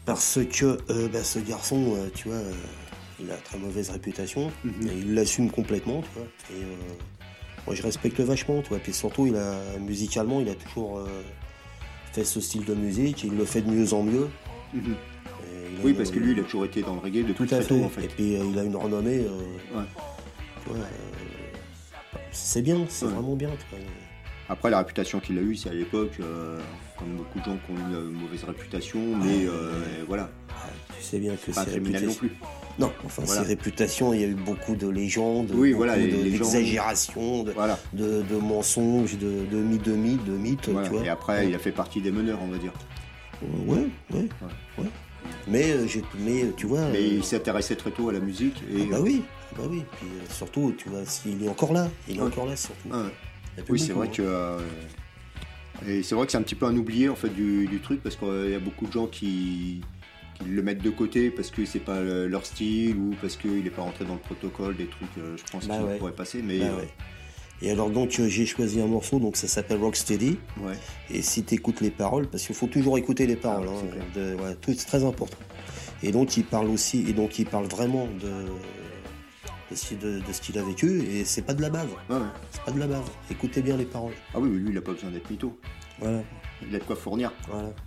Parce que ce garçon, tu vois, il a très mauvaise réputation, et il l'assume complètement, tu vois. Et moi, je respecte vachement, tu vois. Puis surtout, musicalement, il a toujours fait ce style de musique, il le fait de mieux en mieux. Oui, parce que lui, il a toujours été dans le reggae depuis tout à très fait. tôt, en fait. Et puis, il a une renommée. Ouais. Tu vois, c'est bien, c'est vraiment bien, tu vois. Après, la réputation qu'il a eue, c'est à l'époque, comme beaucoup de gens qui ont eu une mauvaise réputation, mais voilà. Tu sais bien que Pas c'est criminel non plus. Non, enfin, Voilà. ses réputations, il y a eu beaucoup de légendes, Oui, beaucoup voilà, d'exagérations, Voilà. de mensonges, de mythes, Voilà. tu vois. Et après, il a fait partie des meneurs, on va dire. Ouais. Mais tu vois. Mais il s'intéressait très tôt à la musique. Et, oui. Puis surtout, tu vois, il est encore là. Il est encore là, surtout. Ah, ouais. Oui, c'est vrai que. Et c'est vrai que c'est un petit peu un oublié en fait du truc, parce qu'il y a beaucoup de gens qui le mettent de côté parce que c'est pas leur style, ou parce qu'il n'est pas rentré dans le protocole, des trucs, je pense qu'il pourrait passer. Mais ouais. Et alors donc j'ai choisi un morceau, donc ça s'appelle Rocksteady. Ouais. Et si tu écoutes les paroles, parce qu'il faut toujours écouter les paroles, c'est très important. Et donc il parle vraiment de ce qu'il a vécu, et c'est pas de la bave. Ouais. C'est pas de la bave. Écoutez bien les paroles. Ah oui, mais lui il a pas besoin d'être mytho. Voilà. Il a de quoi fournir. Voilà.